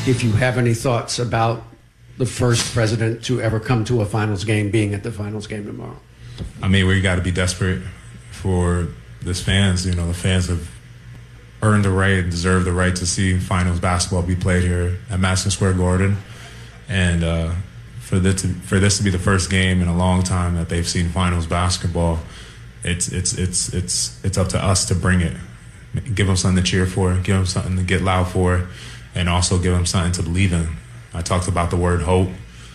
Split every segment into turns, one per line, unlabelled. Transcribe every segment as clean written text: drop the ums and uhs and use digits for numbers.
if you have any thoughts about the first president to ever come to a finals game being at the finals game tomorrow.
I mean, we got to be desperate for this fans. You know, the fans have earned the right and deserve the right to see finals basketball be played here at Madison Square Garden. And for this to be the first game in a long time that they've seen finals basketball, it's up to us to bring it. Give them something to cheer for, give them something to get loud for, and also give them something to believe in. I talked about the word hope.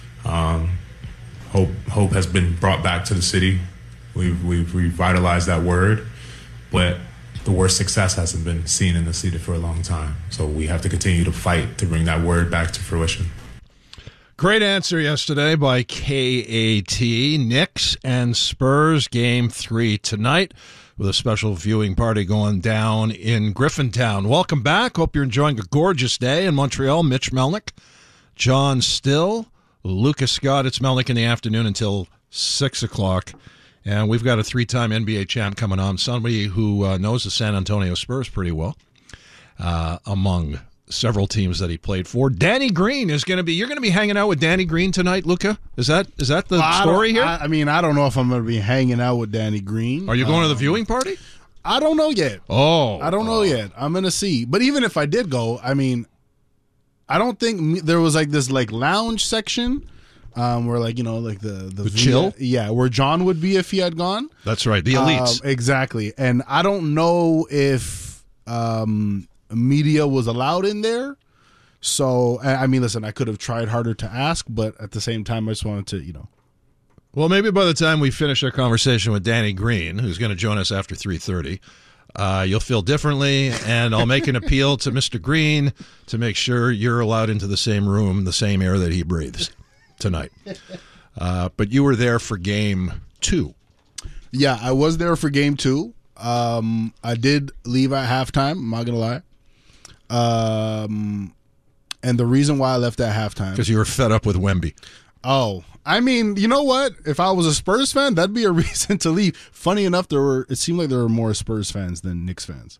Hope has been brought back to the city. We've revitalized that word, but the word success hasn't been seen in the city for a long time. So we have to continue to fight to bring that word back to fruition.
Great answer yesterday by KAT. Knicks and Spurs Game 3 tonight with a special viewing party going down in Griffintown. Welcome back. Hope you're enjoying a gorgeous day in Montreal. Mitch Melnick, John Still, Lucas Scott. It's Melnick in the afternoon until 6 o'clock. And we've got a three-time NBA champ coming on, somebody who knows the San Antonio Spurs pretty well, among several teams that he played for. Danny Green is going to be. You're going to be hanging out with Danny Green tonight, Luca. Is that the story here?
I mean, I don't know if I'm going to be hanging out with Danny Green.
Are you going to the viewing party?
I don't know yet.
Oh,
I don't know yet. I'm going to see. But even if I did go, I mean, I don't think there was like this like lounge section. Where like, you know, like the
chill?
Yeah, where John would be if he had gone.
That's right, the elites.
Exactly. And I don't know if media was allowed in there. So, I mean, listen, I could have tried harder to ask, but at the same time, I just wanted to, you know.
Well, maybe by the time we finish our conversation with Danny Green, who's going to join us after 3:30, you'll feel differently, and I'll make an appeal to Mr. Green to make sure you're allowed into the same room, the same air that he breathes tonight. But you were there for Game 2.
Yeah, I was there for Game 2. I did leave at halftime, I'm not going to lie. And the reason why I left at halftime...
Because you were fed up with Wemby.
Oh, I mean, you know what? If I was a Spurs fan, that'd be a reason to leave. Funny enough, it seemed like there were more Spurs fans than Knicks fans.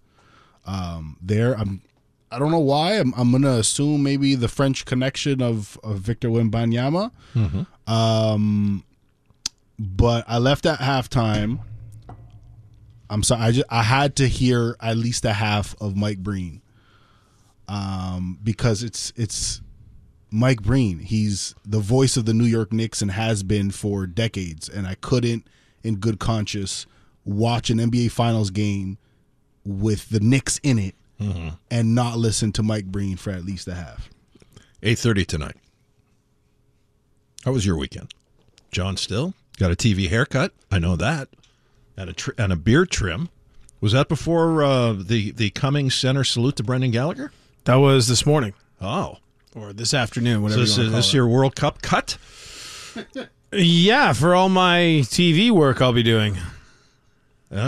I don't know why. I'm going to assume maybe the French connection of Victor Wembanyama. Mm-hmm. But I left at halftime. I'm sorry. I had to hear at least a half of Mike Breen. Because it's Mike Breen. He's the voice of the New York Knicks and has been for decades. And I couldn't, in good conscience, watch an NBA Finals game with the Knicks in it. Mm-hmm. And not listen to Mike Breen for at least a half.
8:30 tonight. How was your weekend? John Still? Got a TV haircut. I know that. And a beard trim. Was that before the coming center salute to Brendan Gallagher?
That was this morning.
Oh.
Or this afternoon, whatever you want to call it.
Is this your World Cup cut?
Yeah, for all my TV work I'll be doing.
Yeah?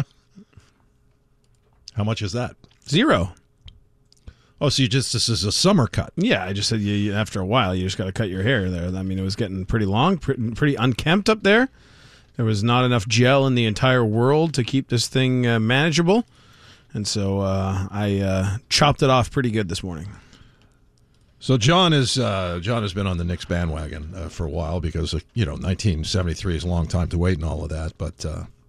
How much is that?
0.
Oh, so this is a summer cut.
Yeah, I just said after a while, you just got to cut your hair there. I mean, it was getting pretty long, pretty unkempt up there. There was not enough gel in the entire world to keep this thing manageable. And so I chopped it off pretty good this morning.
So John has been on the Knicks bandwagon for a while because, 1973 is a long time to wait and all of that. But,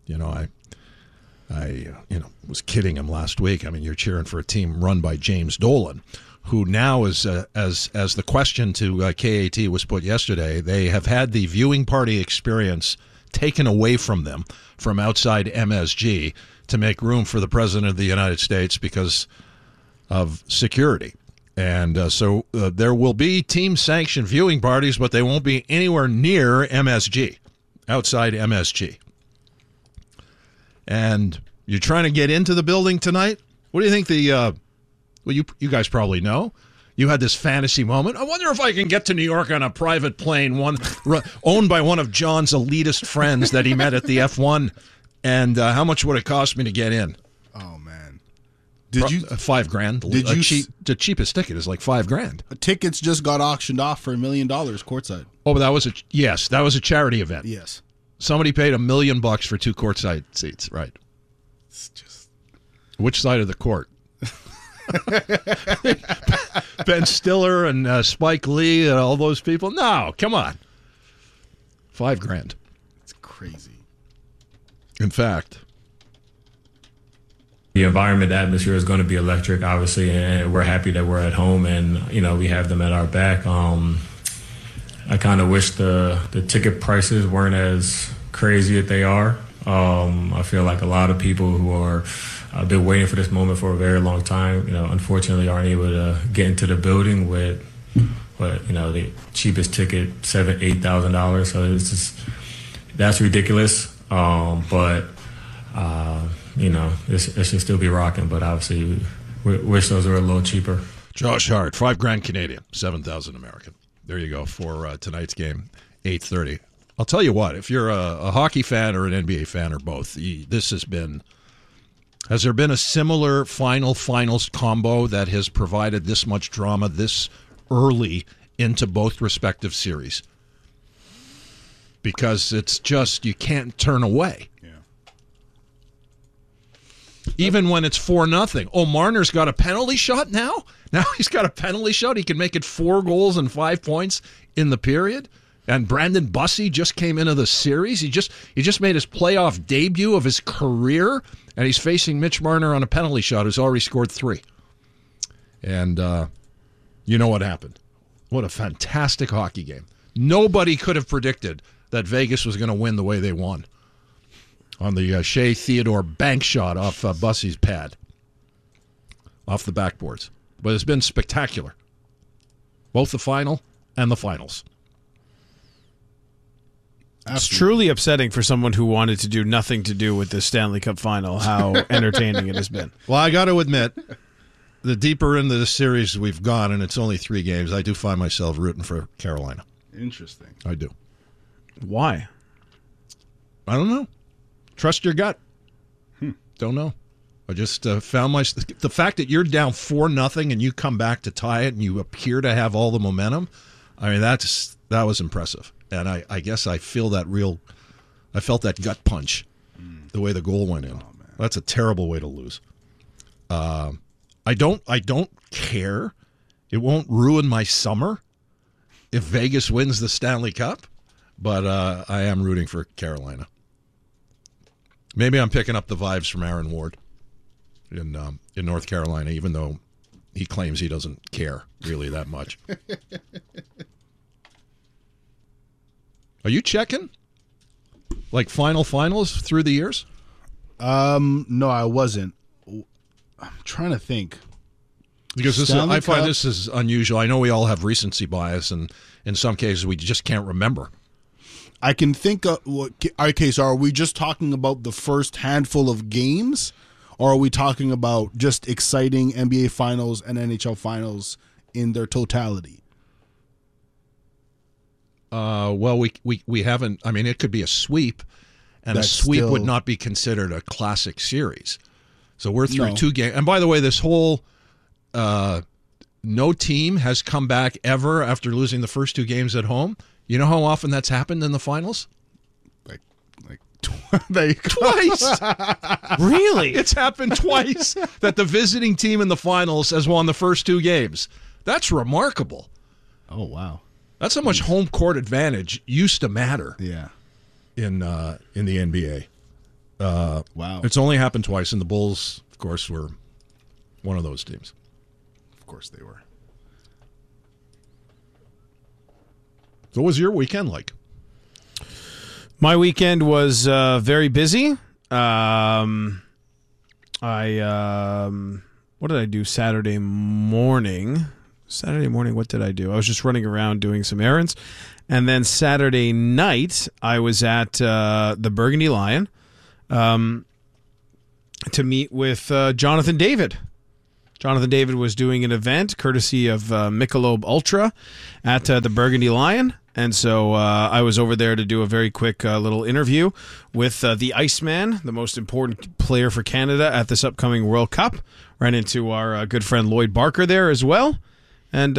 I was kidding him last week. I mean, you're cheering for a team run by James Dolan, who now is, as the question to KAT was put yesterday, they have had the viewing party experience taken away from them from outside MSG to make room for the President of the United States because of security. And so there will be team-sanctioned viewing parties, but they won't be anywhere near MSG, outside MSG. And you're trying to get into the building tonight? What do you think you guys probably know. You had this fantasy moment. I wonder if I can get to New York on a private plane, owned by one of John's elitist friends that he met at the F1. And how much would it cost me to get in?
Oh, man.
$5,000. The cheapest ticket is like $5,000.
Tickets just got auctioned off for $1 million courtside.
Oh, but that was a charity event.
Yes.
Somebody paid $1 million for 2 courtside seats, right? It's just which side of the court? Ben Stiller and Spike Lee and all those people. No, come on. $5,000.
It's crazy.
In fact,
the environment, the atmosphere is going to be electric, obviously, and we're happy that we're at home and, we have them at our back. I kind of wish the ticket prices weren't as crazy as they are. I feel like a lot of people who are been waiting for this moment for a very long time, unfortunately aren't able to get into the building with the cheapest ticket, $7,000-8,000. So it's just, that's ridiculous. It should still be rocking, but obviously we wish those were a little cheaper.
Josh Hart, $5,000 Canadian, 7,000 American. There you go for tonight's game, 8:30. I'll tell you what, if you're a hockey fan or an NBA fan or both, has there been a similar finals combo that has provided this much drama this early into both respective series? Because it's just, you can't turn away. Even when it's 4-0. Oh, Marner's got a penalty shot now? Now he's got a penalty shot. He can make it 4 goals and 5 points in the period. And Brandon Bussey just came into the series. He just made his playoff debut of his career, and he's facing Mitch Marner on a penalty shot who's already scored 3. And you know what happened. What a fantastic hockey game. Nobody could have predicted that Vegas was going to win the way they won on the Shea Theodore bank shot off Bussey's pad, off the backboards. But it's been spectacular, both the final and the finals.
It's truly upsetting for someone who wanted to do nothing to do with the Stanley Cup final, how entertaining it has been.
Well, I got to admit, the deeper into the series we've gone, and it's only 3 games, I do find myself rooting for Carolina.
Interesting.
I do.
Why?
I don't know. Trust your gut. Don't know. I just found the fact that you're down 4-0 and you come back to tie it and you appear to have all the momentum. I mean, that was impressive. And I guess I felt that gut punch the way the goal went in. That's a terrible way to lose. I don't care. It won't ruin my summer if Vegas wins the Stanley Cup, but I am rooting for Carolina. Maybe I'm picking up the vibes from Aaron Ward in North Carolina, even though he claims he doesn't care really that much. Are you checking like finals through the years?
No, I wasn't. I'm trying to think.
Because I find this is unusual. I know we all have recency bias, and in some cases we just can't remember.
I can think of, okay, so are we just talking about the first handful of games, or are we talking about just exciting NBA finals and NHL finals in their totality?
Well, we haven't. I mean, it could be a sweep, and
That's
a sweep
still,
would not be considered a classic series. So we're through
No.
2 games. And by the way, this whole no team has come back ever after losing the first 2 games at home. You know how often that's happened in the finals?
Like there you go.
Twice.
Really?
It's happened twice that the visiting team in the finals has won the first 2 games. That's remarkable.
Oh wow.
That's how much home court advantage used to matter
Yeah.
in the NBA.
Wow.
It's only happened twice, and the Bulls, of course, were one of those teams.
Of course they were.
So what was your weekend like?
My weekend was very busy. What did I do Saturday morning? What did I do? I was just running around doing some errands. And then Saturday night, I was at the Burgundy Lion to meet with Jonathan David. Jonathan David was doing an event courtesy of Michelob Ultra at the Burgundy Lion. And so I was over there to do a very quick little interview with the Iceman, the most important player for Canada at this upcoming World Cup. Ran into our good friend Lloyd Barker there as well. And